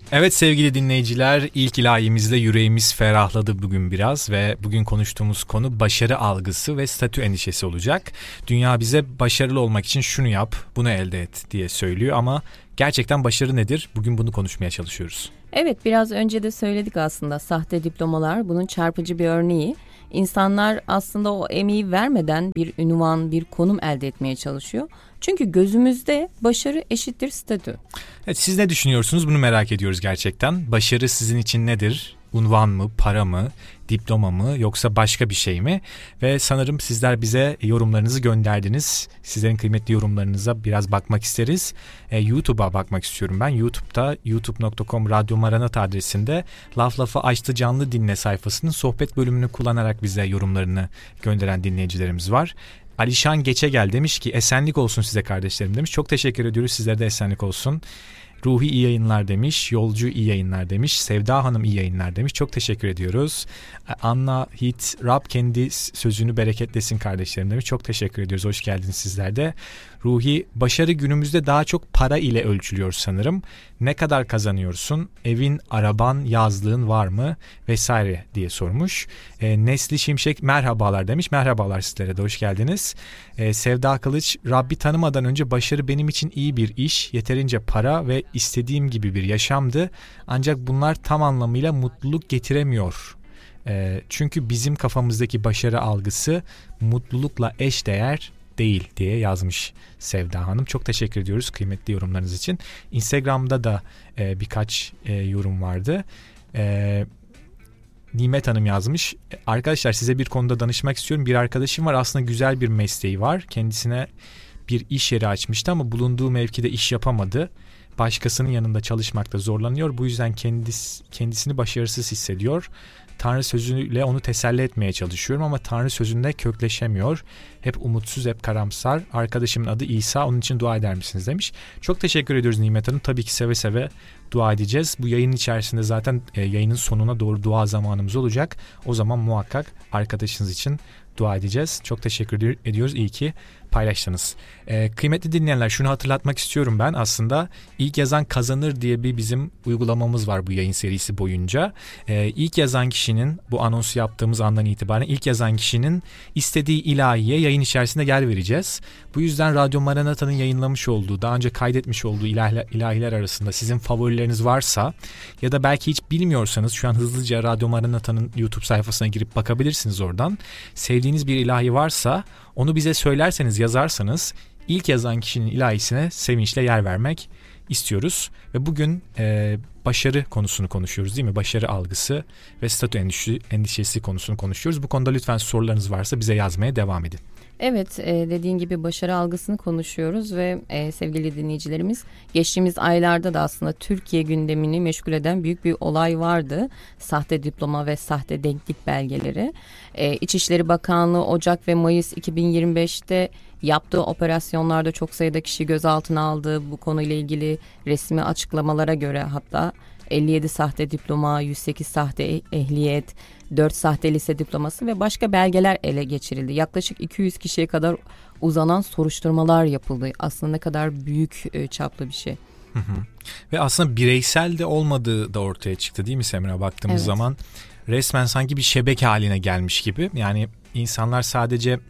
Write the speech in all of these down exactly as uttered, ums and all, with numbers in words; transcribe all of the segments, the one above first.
Evet sevgili dinleyiciler, ilk ilahimizde yüreğimiz ferahladı bugün biraz ve bugün konuştuğumuz konu başarı algısı ve statü endişesi olacak. Dünya bize başarılı olmak için şunu yap, bunu elde et diye söylüyor ama gerçekten başarı nedir? Bugün bunu konuşmaya çalışıyoruz. Evet, biraz önce de söyledik aslında, sahte diplomalar bunun çarpıcı bir örneği. İnsanlar aslında o emeği vermeden bir ünvan, bir konum elde etmeye çalışıyor. Çünkü gözümüzde başarı eşittir statü. Evet, siz ne düşünüyorsunuz? Bunu merak ediyoruz gerçekten. Başarı sizin için nedir? Unvan mı, para mı, diploma mı yoksa başka bir şey mi? Ve sanırım sizler bize yorumlarınızı gönderdiniz. Sizlerin kıymetli yorumlarınıza biraz bakmak isteriz. E, YouTube'a bakmak istiyorum ben. YouTube'da youtube nokta com Radyo Maranata adresinde Laf Lafı Açtı Canlı Dinle sayfasının sohbet bölümünü kullanarak bize yorumlarını gönderen dinleyicilerimiz var. Alişan Geçegel demiş ki esenlik olsun size kardeşlerim demiş. Çok teşekkür ediyoruz, sizlere de esenlik olsun. Ruhi iyi yayınlar demiş. Yolcu iyi yayınlar demiş. Sevda Hanım iyi yayınlar demiş. Çok teşekkür ediyoruz. Anna Hit, Rab kendi sözünü bereketlesin kardeşlerim demiş. Çok teşekkür ediyoruz. Hoş geldiniz sizler de. Ruhi, başarı günümüzde daha çok para ile ölçülüyor sanırım. Ne kadar kazanıyorsun? Evin, araban, yazlığın var mı? Vesaire diye sormuş. E, Nesli Şimşek merhabalar demiş. Merhabalar sizlere de hoş geldiniz. E, Sevda Kılıç, Rabbi tanımadan önce başarı benim için iyi bir iş, yeterince para ve istediğim gibi bir yaşamdı. Ancak bunlar tam anlamıyla mutluluk getiremiyor. E, çünkü bizim kafamızdaki başarı algısı mutlulukla eşdeğer değil diye yazmış Sevda Hanım. Çok teşekkür ediyoruz kıymetli yorumlarınız için. Instagram'da da e, birkaç e, yorum vardı. E, Nimet Hanım yazmış. Arkadaşlar size bir konuda danışmak istiyorum. Bir arkadaşım var, aslında güzel bir mesleği var. Kendisine bir iş yeri açmıştı ama bulunduğu mevkide iş yapamadı. Başkasının yanında çalışmakta zorlanıyor. Bu yüzden kendisi, kendisini başarısız hissediyor. Tanrı sözüyle onu teselli etmeye çalışıyorum ama Tanrı sözünde kökleşemiyor. Hep umutsuz, hep karamsar. Arkadaşımın adı İsa, onun için dua eder misiniz demiş. Çok teşekkür ediyoruz Nimet Hanım. Tabii ki seve seve dua edeceğiz. Bu yayın içerisinde zaten e, yayının sonuna doğru dua zamanımız olacak. O zaman muhakkak arkadaşınız için dua edeceğiz. Çok teşekkür ediyoruz. İyi ki paylaştınız. Ee, kıymetli dinleyenler, şunu hatırlatmak istiyorum ben. Aslında ilk yazan kazanır diye bir bizim uygulamamız var bu yayın serisi boyunca. Ee, ilk yazan kişinin, bu anonsu yaptığımız andan itibaren ilk yazan kişinin istediği ilahiye yayın içerisinde yer vereceğiz. Bu yüzden Radyo Maranata'nın yayınlamış olduğu, daha önce kaydetmiş olduğu ilahiler, ilahiler arasında sizin favorileriniz varsa ya da belki hiç bilmiyorsanız şu an hızlıca Radyo Maranata'nın YouTube sayfasına girip bakabilirsiniz oradan. Sevdiğiniz bir ilahi varsa onu bize söylerseniz, yazarsanız ilk yazan kişinin ilahisine sevinçle yer vermek istiyoruz. Ve bugün e, başarı konusunu konuşuyoruz değil mi? Başarı algısı ve statü endişesi, endişesi konusunu konuşuyoruz. Bu konuda lütfen sorularınız varsa bize yazmaya devam edin. Evet, e, dediğin gibi başarı algısını konuşuyoruz ve e, sevgili dinleyicilerimiz, geçtiğimiz aylarda da aslında Türkiye gündemini meşgul eden büyük bir olay vardı. Sahte diploma ve sahte denklik belgeleri. E, İçişleri Bakanlığı Ocak ve Mayıs iki bin yirmi beşte yaptığı operasyonlarda çok sayıda kişi gözaltına aldı. Bu konuyla ilgili resmi açıklamalara göre hatta elli yedi sahte diploma, yüz sekiz sahte ehliyet, dört sahte lise diploması ve başka belgeler ele geçirildi. Yaklaşık iki yüz kişiye kadar uzanan soruşturmalar yapıldı. Aslında ne kadar büyük çaplı bir şey. Hı hı. Ve aslında bireysel de olmadığı da ortaya çıktı değil mi Semra? Baktığımız evet. zaman resmen sanki bir şebeke haline gelmiş gibi. Yani insanlar sadece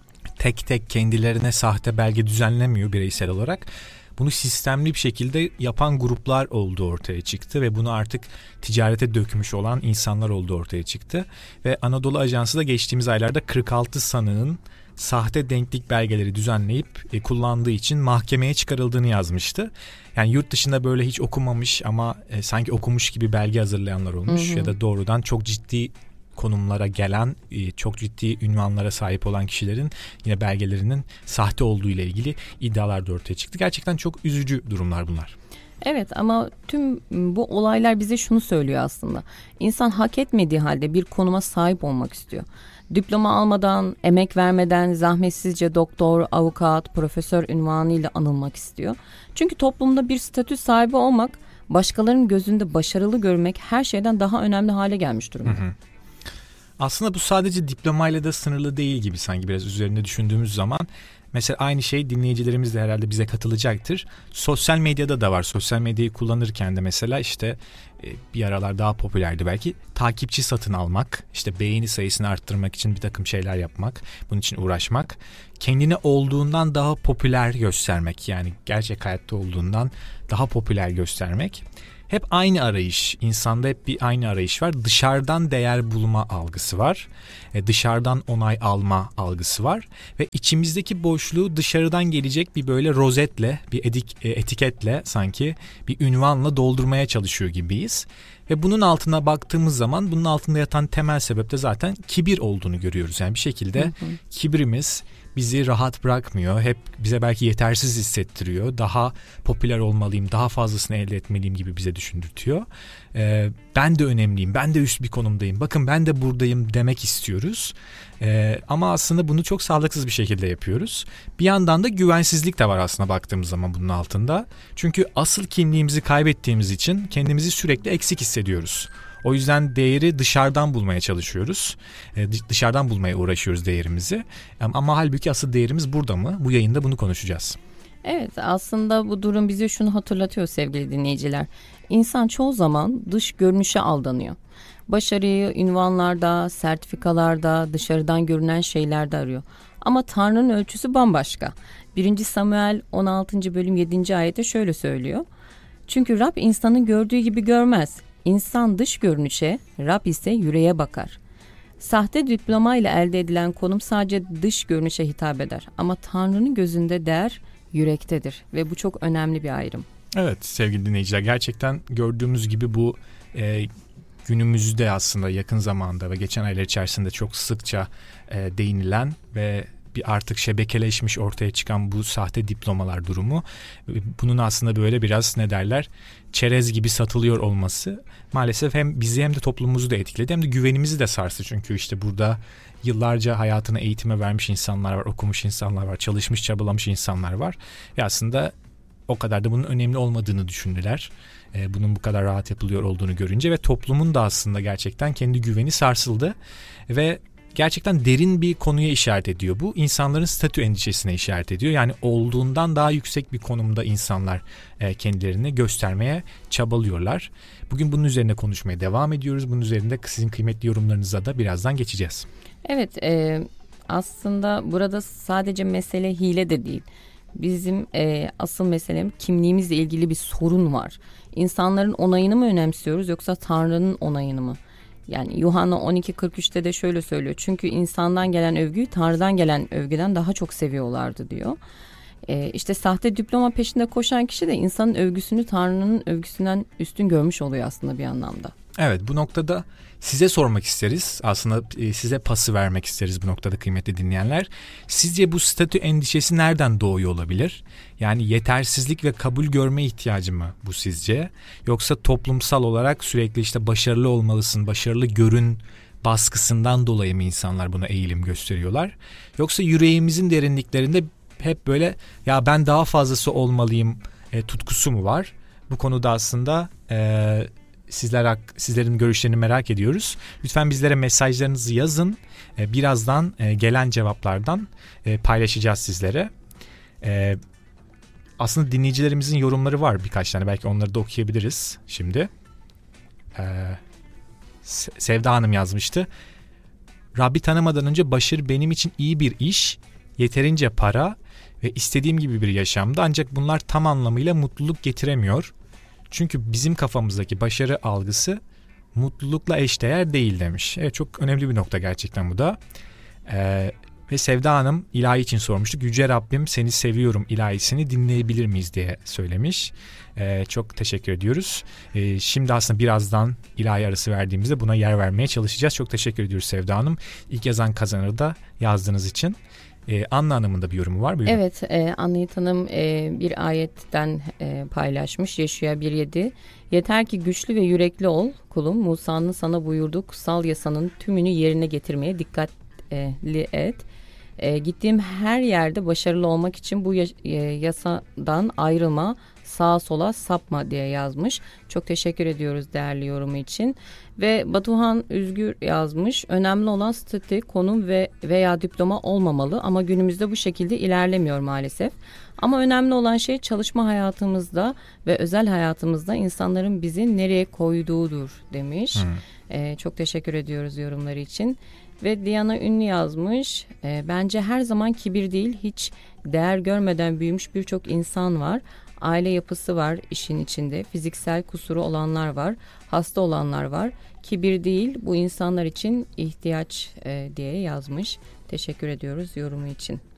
tek tek kendilerine sahte belge düzenlemiyor bireysel olarak. Bunu sistemli bir şekilde yapan gruplar olduğu ortaya çıktı ve bunu artık ticarete dökmüş olan insanlar olduğu ortaya çıktı. Ve Anadolu Ajansı da geçtiğimiz aylarda kırk altı sanığın sahte denklik belgeleri düzenleyip e, kullandığı için mahkemeye çıkarıldığını yazmıştı. Yani yurt dışında böyle hiç okumamış ama e, sanki okumuş gibi belge hazırlayanlar olmuş, hı hı. ya da doğrudan çok ciddi konumlara gelen, çok ciddi ünvanlara sahip olan kişilerin yine belgelerinin sahte olduğu ile ilgili iddialar da ortaya çıktı. Gerçekten çok üzücü durumlar bunlar. Evet, ama tüm bu olaylar bize şunu söylüyor aslında. İnsan hak etmediği halde bir konuma sahip olmak istiyor. Diploma almadan, emek vermeden zahmetsizce doktor, avukat, profesör unvanıyla anılmak istiyor. Çünkü toplumda bir statü sahibi olmak, başkalarının gözünde başarılı görmek her şeyden daha önemli hale gelmiş durumda. Hı hı. Aslında bu sadece diplomayla da sınırlı değil gibi sanki biraz üzerinde düşündüğümüz zaman. Mesela aynı şey dinleyicilerimiz de herhalde bize katılacaktır. Sosyal medyada da var. Sosyal medyayı kullanırken de mesela işte e, bir aralar daha popülerdi belki. Takipçi satın almak, işte beğeni sayısını arttırmak için bir takım şeyler yapmak, bunun için uğraşmak. Kendini olduğundan daha popüler göstermek, yani gerçek hayatta olduğundan daha popüler göstermek. Hep aynı arayış, insanda hep bir aynı arayış var. Dışarıdan değer bulma algısı var. E, dışarıdan onay alma algısı var. Ve içimizdeki boşluğu dışarıdan gelecek bir böyle rozetle, bir edik, e, etiketle sanki bir ünvanla doldurmaya çalışıyor gibiyiz. Ve bunun altına baktığımız zaman bunun altında yatan temel sebep de zaten kibir olduğunu görüyoruz. Yani bir şekilde hı hı. kibrimiz bizi rahat bırakmıyor. Hep bize belki yetersiz hissettiriyor. Daha popüler olmalıyım, daha fazlasını elde etmeliyim gibi bize düşündürtüyor. Ee, ben de önemliyim, ben de üst bir konumdayım. Bakın ben de buradayım demek istiyoruz. Ee, ama aslında bunu çok sağlıksız bir şekilde yapıyoruz. Bir yandan da güvensizlik de var aslında baktığımız zaman bunun altında. Çünkü asıl kimliğimizi kaybettiğimiz için kendimizi sürekli eksik hissediyoruz. O yüzden değeri dışarıdan bulmaya çalışıyoruz. Ee, dışarıdan bulmaya uğraşıyoruz değerimizi. Ama halbuki asıl değerimiz burada mı? Bu yayında bunu konuşacağız. Evet, aslında bu durum bize şunu hatırlatıyor sevgili dinleyiciler. İnsan çoğu zaman dış görünüşe aldanıyor. Başarıyı ünvanlarda, sertifikalarda, dışarıdan görünen şeylerde arıyor. Ama Tanrı'nın ölçüsü bambaşka. birinci Samuel on altıncı bölüm yedinci ayette şöyle söylüyor. Çünkü Rab insanın gördüğü gibi görmez. İnsan dış görünüşe, Rab ise yüreğe bakar. Sahte diploma ile elde edilen konum sadece dış görünüşe hitap eder. Ama Tanrı'nın gözünde değer yürektedir ve bu çok önemli bir ayrım. Evet sevgili dinleyiciler, gerçekten gördüğümüz gibi bu e, günümüzde aslında yakın zamanda ve geçen aylar içerisinde çok sıkça e, değinilen ve bir artık şebekeleşmiş ortaya çıkan bu sahte diplomalar durumu, bunun aslında böyle biraz ne derler çerez gibi satılıyor olması maalesef hem bizi hem de toplumumuzu da etkiledi, hem de güvenimizi de sarstı. Çünkü işte burada yıllarca hayatını eğitime vermiş insanlar var, okumuş insanlar var, çalışmış çabalamış insanlar var ve aslında o kadar da bunun önemli olmadığını düşündüler. Ee, bunun bu kadar rahat yapılıyor olduğunu görünce ve toplumun da aslında gerçekten kendi güveni sarsıldı ve gerçekten derin bir konuya işaret ediyor bu. İnsanların statü endişesine işaret ediyor. Yani olduğundan daha yüksek bir konumda insanlar e, kendilerini göstermeye çabalıyorlar. Bugün bunun üzerine konuşmaya devam ediyoruz. Bunun üzerinde sizin kıymetli yorumlarınıza da birazdan geçeceğiz. Evet, e, aslında burada sadece mesele hile de değil. Bizim e, asıl meselem kimliğimizle ilgili bir sorun var. İnsanların onayını mı önemsiyoruz yoksa Tanrı'nın onayını mı? Yani Yuhanna on iki kırk üçte de şöyle söylüyor. Çünkü insandan gelen övgüyü Tanrı'dan gelen övgüden daha çok seviyorlardı diyor. Ee, işte sahte diploma peşinde koşan kişi de insanın övgüsünü Tanrı'nın övgüsünden üstün görmüş oluyor aslında bir anlamda. Evet, bu noktada size sormak isteriz. Aslında e, size pası vermek isteriz bu noktada kıymetli dinleyenler. Sizce bu statü endişesi nereden doğuyor olabilir? Yani yetersizlik ve kabul görme ihtiyacı mı bu sizce? Yoksa toplumsal olarak sürekli işte başarılı olmalısın, başarılı görün baskısından dolayı mı insanlar buna eğilim gösteriyorlar? Yoksa yüreğimizin derinliklerinde hep böyle ya ben daha fazlası olmalıyım e, tutkusu mu var? Bu konuda aslında e, sizler sizlerin görüşlerini merak ediyoruz. Lütfen bizlere mesajlarınızı yazın. E, birazdan e, gelen cevaplardan e, paylaşacağız sizlere. E, aslında dinleyicilerimizin yorumları var birkaç tane. Belki onları da okuyabiliriz şimdi. E, Sevda Hanım yazmıştı. Rabbi tanımadan önce başarı benim için iyi bir iş, yeterince para ve istediğim gibi bir yaşamdı. Ancak bunlar tam anlamıyla mutluluk getiremiyor. Çünkü bizim kafamızdaki başarı algısı mutlulukla eşdeğer değil demiş. Evet, çok önemli bir nokta gerçekten bu da. Ee, ve Sevda Hanım ilahi için sormuştuk. Yüce Rabbim seni seviyorum ilahisini dinleyebilir miyiz diye söylemiş. Ee, çok teşekkür ediyoruz. Ee, şimdi aslında birazdan ilahi arası verdiğimizde buna yer vermeye çalışacağız. Çok teşekkür ediyoruz Sevda Hanım. İlk yazan kazanır da yazdığınız için. Ee, Anna Hanım'ın da bir yorumu var. Buyurun. Evet, e, Anna Hanım e, bir ayetten e, paylaşmış. Yeşaya bir yedi. Yeter ki güçlü ve yürekli ol kulum. Musa'nın sana buyurduğu kutsal yasanın tümünü yerine getirmeye dikkatli et. E, gittiğim her yerde başarılı olmak için bu yasadan ayrılma. sağa sola sapma diye yazmış. Çok teşekkür ediyoruz değerli yorumu için. Ve Batuhan Üzgür yazmış. Önemli olan statü, konum ve veya diploma olmamalı ama günümüzde bu şekilde ilerlemiyor maalesef. Ama önemli olan şey çalışma hayatımızda ve özel hayatımızda insanların bizi nereye koyduğudur demiş. Hmm. Ee, çok teşekkür ediyoruz yorumları için. Ve Diana Ünlü yazmış. E, bence her zaman kibir değil, hiç değer görmeden büyümüş birçok insan var. Aile yapısı var işin içinde. Fiziksel kusuru olanlar var. Hasta olanlar var. Kibir değil, bu insanlar için ihtiyaç e, diye yazmış. Teşekkür ediyoruz yorumu için.